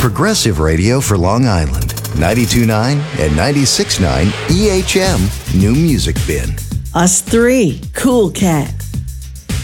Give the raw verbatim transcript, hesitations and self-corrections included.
Progressive Radio for Long Island. ninety-two point nine and ninety-six point nine E H M New Music Bin. Us three, Cool Cat.